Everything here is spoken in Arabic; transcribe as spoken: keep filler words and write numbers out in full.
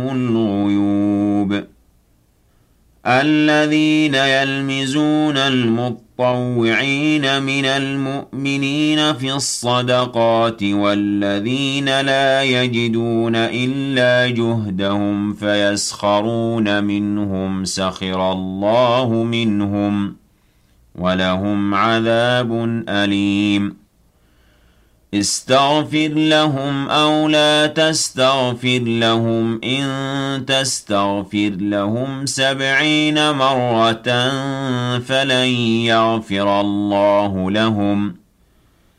الغيوب الذين يلمزون المطوعين من المؤمنين في الصدقات والذين لا يجدون إلا جهدهم فيسخرون منهم سخر الله منهم ولهم عذاب أليم استغفر لهم أو لا تستغفر لهم إن تستغفر لهم سبعين مرة فلن يغفر الله لهم